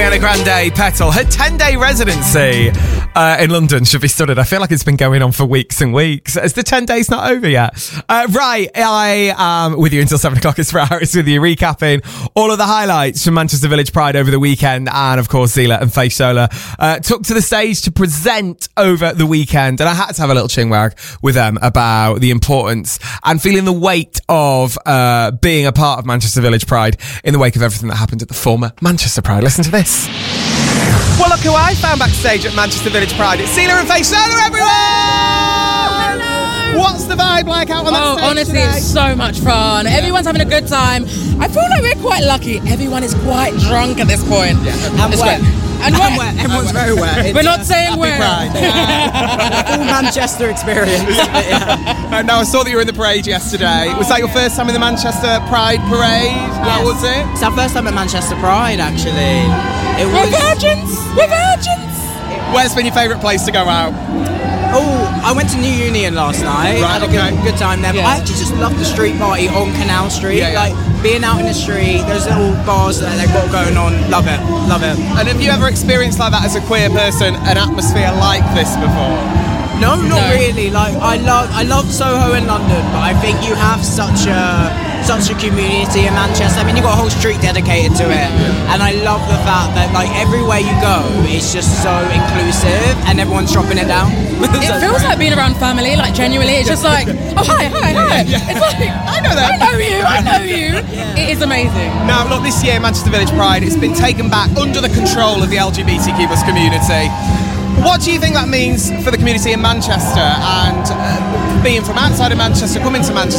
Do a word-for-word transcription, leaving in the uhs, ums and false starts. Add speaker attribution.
Speaker 1: Ariana Grande, Petal. Her ten-day residency uh, in London should be studied. I feel like it's been going on for weeks and weeks. Is the ten days not over yet? Uh, right, I am with you until seven o'clock. It's for hours with you, recapping all of the highlights from Manchester Village Pride over the weekend. And, of course, Zila and Faith Solar uh, took to the stage to present over the weekend. And I had to have a little chinwag with them about the importance and feeling the weight of uh, being a part of Manchester Village Pride in the wake of everything that happened at the former Manchester Pride. Listen to this. Well, look who I found backstage at Manchester Village Pride. It's Zila and Faith Solar, everyone! Hello! What's the vibe like out on that
Speaker 2: oh,
Speaker 1: stage
Speaker 2: honestly,
Speaker 1: today?
Speaker 2: It's so much fun. Yeah. Everyone's having a good time. I feel like we're quite lucky. Everyone is quite drunk at this point.
Speaker 1: Yeah.
Speaker 2: And
Speaker 3: it's
Speaker 2: wet.
Speaker 3: And wet. wet. Everyone's and very wet. It's,
Speaker 2: we're not
Speaker 3: uh,
Speaker 2: saying where.
Speaker 3: Yeah. Full Manchester experience. Yeah.
Speaker 1: Uh, now, I saw that you were in the parade yesterday.
Speaker 3: Oh,
Speaker 1: was that your
Speaker 3: yeah.
Speaker 1: first time in the Manchester Pride Parade? How
Speaker 3: Yes.
Speaker 1: was it?
Speaker 3: It's our first time at Manchester Pride, actually. It
Speaker 2: We're
Speaker 3: was.
Speaker 2: virgins. We're virgins.
Speaker 1: Where's been your favourite place to go out?
Speaker 3: Oh, I went to New Union last night.
Speaker 1: Right,
Speaker 3: had a
Speaker 1: okay.
Speaker 3: good, good time there.
Speaker 2: Yeah.
Speaker 3: But I actually just love the street party on Canal Street.
Speaker 1: Yeah, yeah.
Speaker 3: Like being out in the street, those little bars that they've got going on. Love it, love it.
Speaker 1: And have you ever experienced like that as a queer person, an atmosphere like this before?
Speaker 3: No, not
Speaker 2: No.
Speaker 3: really. Like I love, I love Soho in London, but I think you have such a such a community in Manchester. I mean, you've got a whole street dedicated to it, and I love the fact that like everywhere you go, it's just so inclusive, and everyone's dropping it down.
Speaker 2: It feels like being around family, like genuinely. It's just like, oh, hi, hi, hi.
Speaker 1: Yeah.
Speaker 2: It's like,
Speaker 1: I know that.
Speaker 2: I know you, I know you. It is amazing.
Speaker 1: Now, look, this year Manchester Village Pride, it's been taken back under the control of the L G B T Q plus community. What do you think that means for the community in Manchester and uh, being from outside of Manchester, coming to Manchester?